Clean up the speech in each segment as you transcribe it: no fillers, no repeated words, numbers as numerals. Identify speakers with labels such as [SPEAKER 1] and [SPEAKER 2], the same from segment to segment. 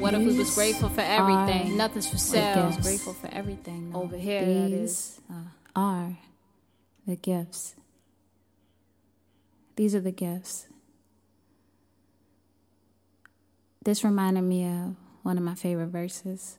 [SPEAKER 1] What if we was grateful for everything? Nothing's for sale.
[SPEAKER 2] Grateful for everything. No.
[SPEAKER 1] Over here, that
[SPEAKER 2] These are the gifts. These are the gifts. This reminded me of one of my favorite verses.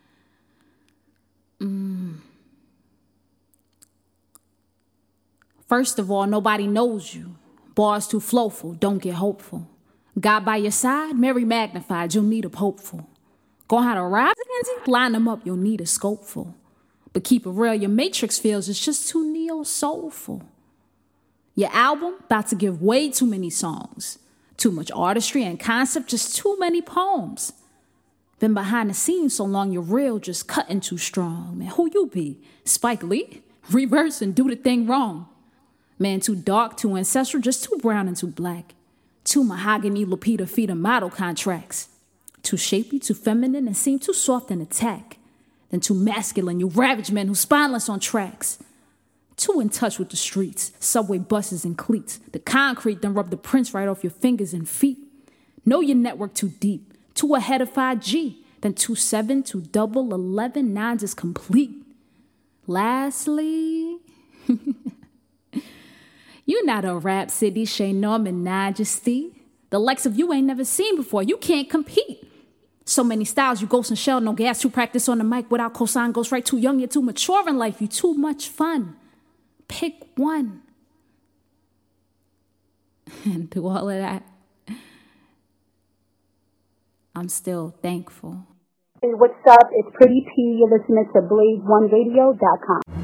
[SPEAKER 2] First of all, nobody knows you. Bars too flowful, don't get hopeful. God by your side, Mary magnified, you'll need a hopeful. Gonna how to ride, line them up, you'll need a scopeful. But keep it real, your matrix feels it's just too neo-soulful. Your album, about to give way too many songs. Too much artistry and concept, just too many poems. Been behind the scenes so long, you're real, just cutting too strong. Man, who you be? Spike Lee? Reverse and do the thing wrong. Man, too dark, too ancestral, just too brown and too black. Too mahogany, Lupita feeder model contracts. Too shapely, too feminine, and seem too soft in attack. Then too masculine, you ravage men who spineless on tracks. Too in touch with the streets, subway buses and cleats. The concrete done rub the prints right off your fingers and feet. Know your network too deep, too ahead of 5G. Then 2-7, 2-11, 9s is complete. Lastly, you not a Rhapsody, Shay Norman, Majesty. The likes of you ain't never seen before. You can't compete. So many styles, you ghost and shell, no gas, to practice on the mic without cosign, goes right too young, you're too mature in life, you too much fun. Pick one. And through all of that, I'm still thankful.
[SPEAKER 3] Hey, what's up? It's Pretty P. You're listening to BlazeOneRadio.com.